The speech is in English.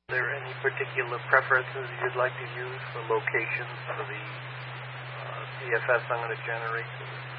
Are there any particular preferences you'd like to use for locations for the CFS I'm going to generate?